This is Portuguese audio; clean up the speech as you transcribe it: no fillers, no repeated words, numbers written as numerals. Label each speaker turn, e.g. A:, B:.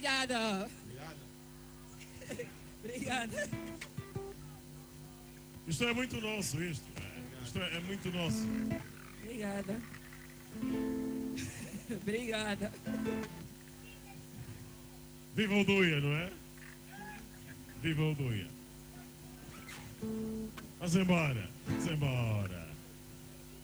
A: Obrigada. Obrigada.
B: Isto é muito nosso, isto. Isto é muito nosso.
A: Obrigada. Obrigada.
B: Viva o Duia, não é? Viva o Duia. Vamos embora. Vamos embora.